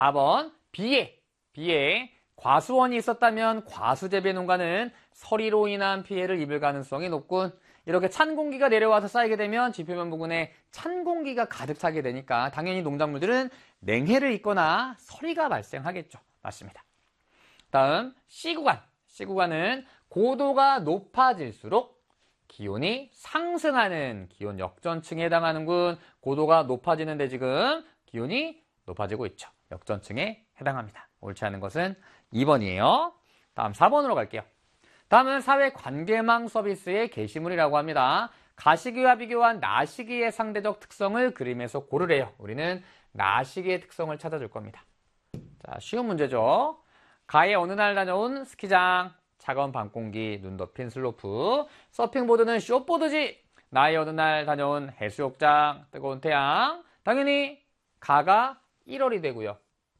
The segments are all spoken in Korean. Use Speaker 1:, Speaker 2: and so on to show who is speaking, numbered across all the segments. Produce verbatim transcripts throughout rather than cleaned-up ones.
Speaker 1: 사 번 비에, 비에 과수원이 있었다면 과수재배 농가는 서리로 인한 피해를 입을 가능성이 높군. 이렇게 찬 공기가 내려와서 쌓이게 되면 지표면 부근에 찬 공기가 가득 차게 되니까 당연히 농작물들은 냉해를 입거나 서리가 발생하겠죠. 맞습니다. 다음 씨 구간. 씨 구간은 고도가 높아질수록 기온이 상승하는 기온 역전층에 해당하는군. 고도가 높아지는데 지금 기온이 높아지고 있죠. 역전층에 해당합니다. 옳지 않은 것은 이 번이에요. 다음 사 번으로 갈게요. 다음은 사회관계망 서비스의 게시물이라고 합니다. 가시기와 비교한 나시기의 상대적 특성을 그림에서 고르래요. 우리는 나시기의 특성을 찾아줄 겁니다. 자, 쉬운 문제죠. 가에 어느 날 다녀온 스키장, 차가운 밤공기, 눈 덮인 슬로프, 서핑보드는 숏보드지. 나의 어느 날 다녀온 해수욕장, 뜨거운 태양. 당연히 가가 일월이 되고요.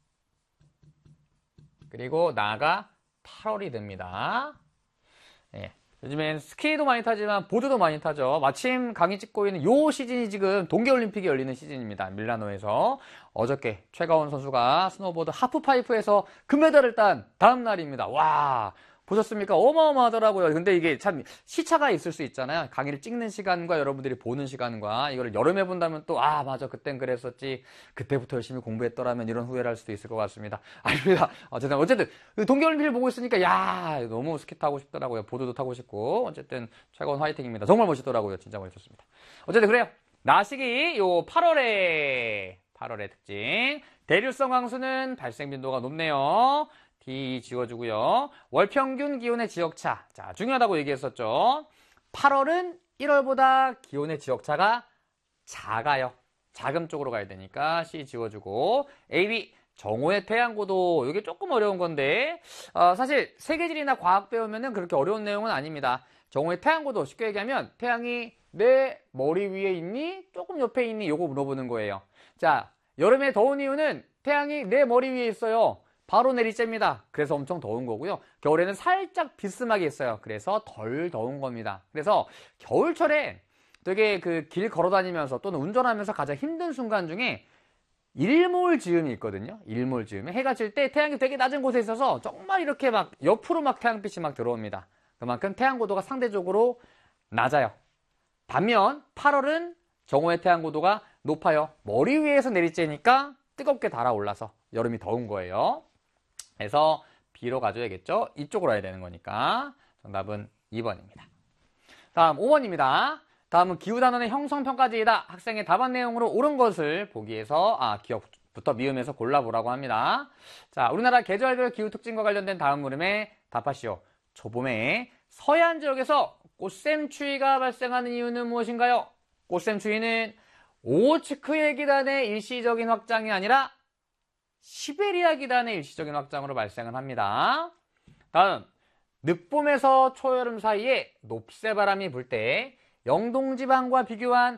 Speaker 1: 그리고 나가 팔월이 됩니다. 예. 요즘엔 스키도 많이 타지만 보드도 많이 타죠. 마침 강의 찍고 있는 요 시즌이 지금 동계올림픽이 열리는 시즌입니다. 밀라노에서 어저께 최가원 선수가 스노보드 하프파이프에서 금메달을 딴 다음 날입니다. 와, 보셨습니까? 어마어마하더라고요. 근데 이게 참 시차가 있을 수 있잖아요. 강의를 찍는 시간과 여러분들이 보는 시간과 이거를 여름에 본다면 또 아 맞아 그땐 그랬었지 그때부터 열심히 공부했더라면 이런 후회를 할 수도 있을 것 같습니다. 아닙니다. 어쨌든 어쨌든 동계올림픽을 보고 있으니까 야 너무 스키 타고 싶더라고요. 보드도 타고 싶고 어쨌든 최고원 화이팅입니다. 정말 멋있더라고요. 진짜 멋있었습니다. 어쨌든 그래요. 나시기 요 팔월에 팔월의 특징 대류성 황수는 발생 빈도가 높네요. D 지워주고요. 월평균 기온의 지역차. 자, 중요하다고 얘기했었죠. 팔월은 일월보다 기온의 지역차가 작아요. 작은 쪽으로 가야 되니까 C 지워주고. A, B 정오의 태양고도. 이게 조금 어려운 건데 어, 사실 세계지리나 과학 배우면은 그렇게 어려운 내용은 아닙니다. 정오의 태양고도 쉽게 얘기하면 태양이 내 머리 위에 있니? 조금 옆에 있니? 요거 물어보는 거예요. 자, 여름에 더운 이유는 태양이 내 머리 위에 있어요. 바로 내리쬐입니다. 그래서 엄청 더운 거고요. 겨울에는 살짝 비스듬하게 있어요. 그래서 덜 더운 겁니다. 그래서 겨울철에 되게 그 길 걸어 다니면서 또는 운전하면서 가장 힘든 순간 중에 일몰즈음이 있거든요. 일몰즈음에 해가 질 때 태양이 되게 낮은 곳에 있어서 정말 이렇게 막 옆으로 막 태양빛이 막 들어옵니다. 그만큼 태양 고도가 상대적으로 낮아요. 반면 팔월은 정오의 태양 고도가 높아요. 머리 위에서 내리쬐니까 뜨겁게 달아올라서 여름이 더운 거예요. 그래서 B로 가져야겠죠. 이쪽으로 와야 되는 거니까 정답은 이 번입니다. 다음 오 번입니다. 다음은 기후단원의 형성평가지이다. 학생의 답안 내용으로 옳은 것을 보기에서 아 기억부터 미음에서 골라보라고 합니다. 자, 우리나라 계절별 기후 특징과 관련된 다음 물음에 답하시오. 초봄에 서해안 지역에서 꽃샘추위가 발생하는 이유는 무엇인가요? 꽃샘추위는 오호츠크의 기단의 일시적인 확장이 아니라 시베리아 기단의 일시적인 확장으로 발생을 합니다. 다음, 늦봄에서 초여름 사이에 높새바람이 불 때 영동지방과 비교한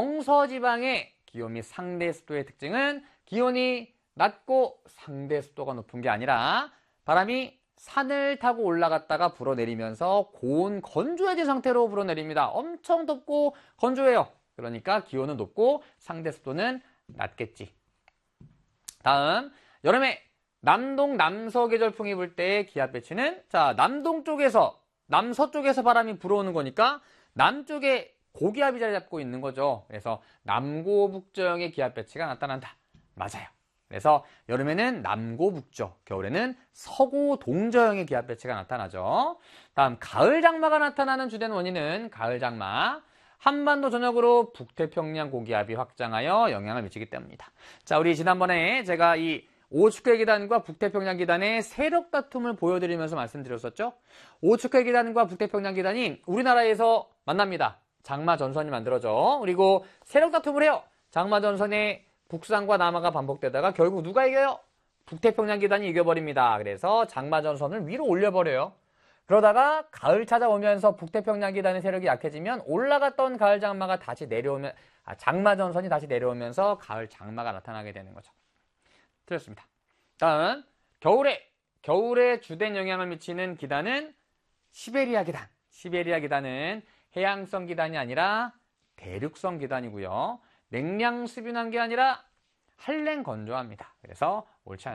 Speaker 1: 영서지방의 기온 및 상대 습도의 특징은 기온이 낮고 상대 습도가 높은 게 아니라 바람이 산을 타고 올라갔다가 불어내리면서 고온 건조해진 상태로 불어내립니다. 엄청 덥고 건조해요. 그러니까 기온은 높고 상대 습도는 낮겠지. 다음, 여름에 남동 남서 계절풍이 불 때 기압 배치는 자 남동 쪽에서 남서쪽에서 바람이 불어오는 거니까 남쪽에 고기압이 자리 잡고 있는 거죠. 그래서 남고북저형의 기압 배치가 나타난다. 맞아요. 그래서 여름에는 남고북저, 겨울에는 서고동저형의 기압 배치가 나타나죠. 다음 가을 장마가 나타나는 주된 원인은 가을 장마. 한반도 전역으로 북태평양 고기압이 확장하여 영향을 미치기 때문이다. 자, 우리 지난번에 제가 이 오호츠크의 기단과 북태평양 기단의 세력 다툼을 보여드리면서 말씀드렸었죠. 오호츠크의 기단과 북태평양 기단이 우리나라에서 만납니다. 장마 전선이 만들어져. 그리고 세력 다툼을 해요. 장마 전선의 북상과 남하가 반복되다가 결국 누가 이겨요? 북태평양 기단이 이겨버립니다. 그래서 장마 전선을 위로 올려버려요. 그러다가 가을 찾아오면서 북태평양 기단의 세력이 약해지면 올라갔던 가을 장마가 다시 내려오면 아, 장마 전선이 다시 내려오면서 가을 장마가 나타나게 되는 거죠. 틀렸습니다. 다음 겨울에 겨울에 주된 영향을 미치는 기단은 시베리아 기단. 시베리아 기단은 해양성 기단이 아니라 대륙성 기단이고요. 냉량 수분한 게 아니라 한랭 건조합니다. 그래서 옳지 않습니다.